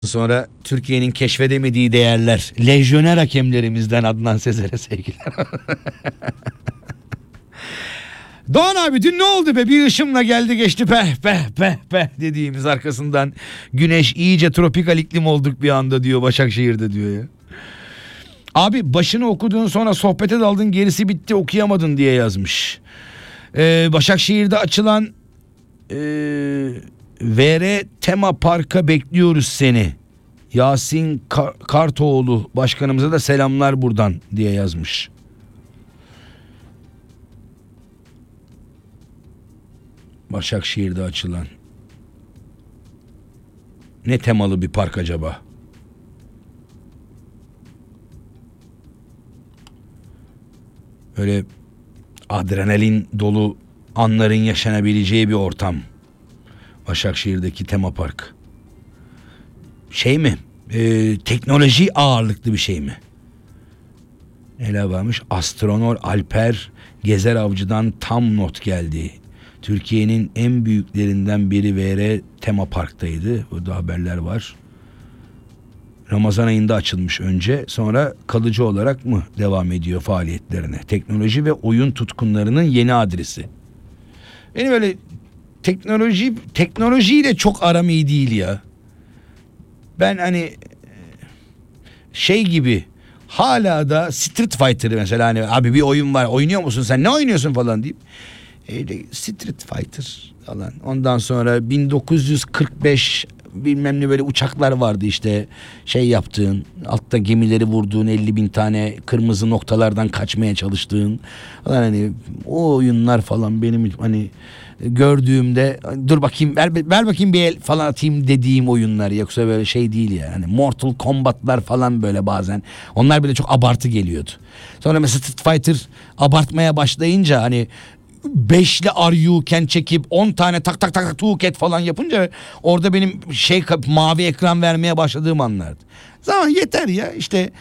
Sonra Türkiye'nin keşfedemediği değerler. Lejyoner hakemlerimizden Adnan Sezer'e sevgiler. Doğan abi dün ne oldu be, bir ışımla geldi geçti peh peh peh peh dediğimiz arkasından güneş iyice tropikal iklim olduk bir anda diyor Başakşehir'de diyor ya. Abi başını okudun sonra sohbete daldın gerisi bitti okuyamadın diye yazmış. Başakşehir'de açılan VR Tema Park'a bekliyoruz seni. Yasin Kartoğlu başkanımıza da selamlar buradan diye yazmış. Başakşehir'de açılan ne temalı bir park acaba? Öyle adrenalin dolu anların yaşanabileceği bir ortam. Başakşehir'deki tema park. Şey mi? Teknoloji ağırlıklı bir şey mi? Ele varmış. Astronot Alper Gezer Avcı'dan tam not geldi. Türkiye'nin en büyüklerinden biri VR tema parktaydı. Burada haberler var. Ramazan ayında açılmış önce, sonra kalıcı olarak mı devam ediyor faaliyetlerine? Teknoloji ve oyun tutkunlarının yeni adresi. Benim öyle teknolojiyle çok aram iyi değil ya. Ben hani şey gibi hala da Street Fighter'ı mesela hani abi bir oyun var oynuyor musun sen, ne oynuyorsun falan deyip Street Fighter falan. Ondan sonra 1945 bilmem ne böyle uçaklar vardı işte, şey yaptığın, altta gemileri vurduğun, 50.000 tane kırmızı noktalardan kaçmaya çalıştığın falan, hani o oyunlar falan benim hani gördüğümde dur bakayım ver bakayım bir el falan atayım dediğim oyunlar, yoksa böyle şey değil ya. Hani Mortal Kombat'lar falan böyle bazen onlar bile çok abartı geliyordu. Sonra mesela Street Fighter abartmaya başlayınca hani 5'li Aryuken çekip 10 tane tak tak tak tuğket falan yapınca orada benim mavi ekran vermeye başladığım anlardı. Zaman yeter ya işte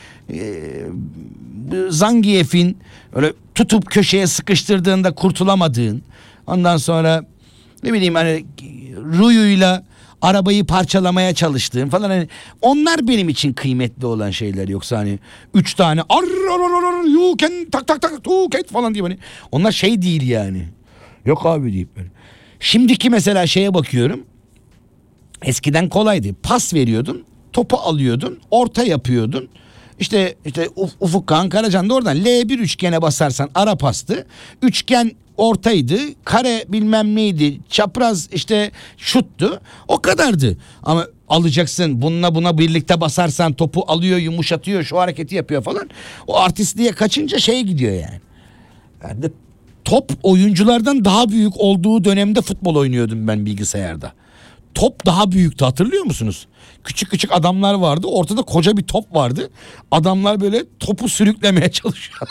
Zangief'in öyle tutup köşeye sıkıştırdığında kurtulamadığın, ondan sonra ne bileyim hani Ruyu'yla arabayı parçalamaya çalıştığım falan, hani onlar benim için kıymetli olan şeyler. Yoksa hani 3 tane Aryuken tak tak tak tuğket falan diye hani onlar şey değil yani. Yok abi deyip böyle. Şimdiki mesela şeye bakıyorum. Eskiden kolaydı. Pas veriyordun, topu alıyordun, orta yapıyordun. İşte Ufuk Kağan Karacan da oradan L1 üçgene basarsan ara pastı. Üçgen ortaydı, kare bilmem neydi, çapraz işte şuttu, o kadardı. Ama alacaksın bununla buna birlikte basarsan topu alıyor, yumuşatıyor, şu hareketi yapıyor falan. O artistliğe kaçınca şeye gidiyor yani. Ben de top oyunculardan daha büyük olduğu dönemde futbol oynuyordum ben bilgisayarda. Top daha büyüktü, hatırlıyor musunuz? Küçük küçük adamlar vardı, ortada koca bir top vardı. Adamlar böyle topu sürüklemeye çalışıyor.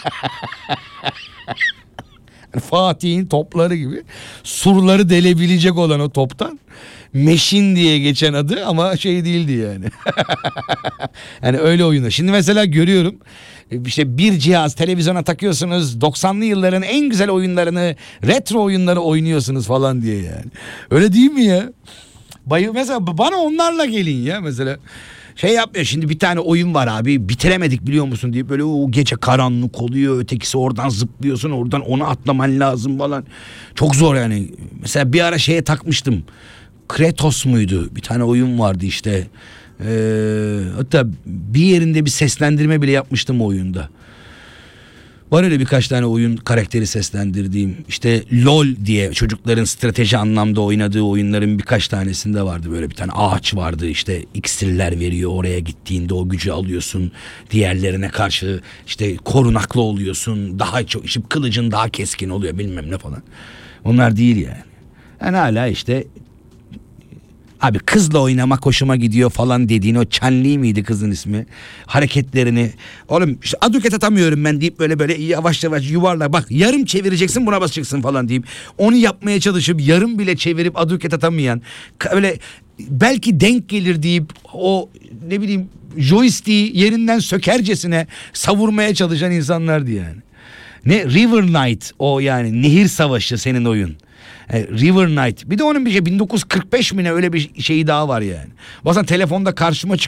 Fatih'in topları gibi surları delebilecek olan o toptan, Meşin diye geçen adı ama şey değildi yani. Yani öyle oyunlar. Şimdi mesela görüyorum işte bir cihaz televizyona takıyorsunuz, 90'lı yılların en güzel oyunlarını, retro oyunları oynuyorsunuz falan diye yani. Öyle değil mi ya? Mesela bana onlarla gelin ya mesela. Şey yapmıyor, şimdi bir tane oyun var abi bitiremedik biliyor musun diye böyle o gece karanlık oluyor, ötekisi oradan zıplıyorsun, oradan onu atlaman lazım falan. Çok zor yani. Mesela bir ara şeye takmıştım. Kratos muydu? Bir tane oyun vardı işte. Hatta bir yerinde bir seslendirme bile yapmıştım o oyunda. Var öyle birkaç tane oyun karakteri seslendirdiğim. İşte LOL diye çocukların strateji anlamda oynadığı oyunların birkaç tanesinde vardı. Böyle bir tane ağaç vardı, işte iksirler veriyor, oraya gittiğinde o gücü alıyorsun. Diğerlerine karşı işte korunaklı oluyorsun. Daha çok işte kılıcın daha keskin oluyor bilmem ne falan. Onlar değil yani. Yani hala işte abi kızla oynamak hoşuma gidiyor falan dediğin o Çenli miydi kızın ismi? Hareketlerini oğlum işte aduket atamıyorum ben deyip böyle yavaş yavaş yuvarla bak yarım çevireceksin buna basacaksın falan deyip onu yapmaya çalışıp yarım bile çevirip aduket atamayan, öyle belki denk gelir deyip o ne bileyim joystick'i yerinden sökercesine savurmaya çalışan insanlardı yani. Ne River Knight o yani, nehir savaşı senin oyun. River Knight. Bir de onun bir şey 1945 mi ne öyle bir şeyi daha var yani. Bazen telefonda karşıma